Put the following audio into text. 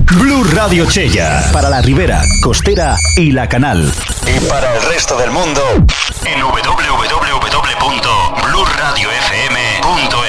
Blu Radio Chella. Para la Ribera, Costera y La Canal. Y para el resto del mundo, en www.bluradiofm.es.